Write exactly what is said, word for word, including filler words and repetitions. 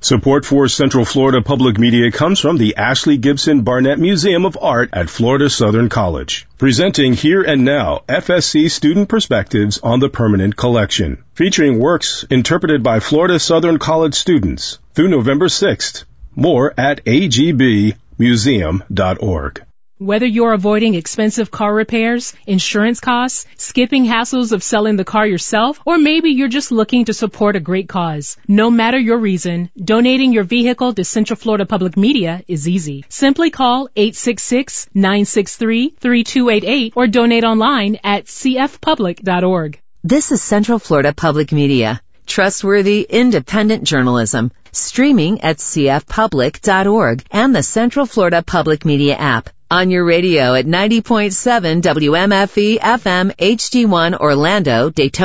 Support for Central Florida Public Media comes from the Ashley Gibson Barnett Museum of Art at Florida Southern College. Presenting Here and Now, F S C Student Perspectives on the Permanent Collection. Featuring works interpreted by Florida Southern College students through November sixth. More at a g b museum dot org. Whether you're avoiding expensive car repairs, insurance costs, skipping hassles of selling the car yourself, or maybe you're just looking to support a great cause. No matter your reason, donating your vehicle to Central Florida Public Media is easy. Simply call eight six six, nine six three, three two eight eight or donate online at c f public dot org. This is Central Florida Public Media. Trustworthy, independent journalism. Streaming at c f public dot org and the Central Florida Public Media app. On your radio at ninety point seven W M F E F M H D one Orlando, Daytona.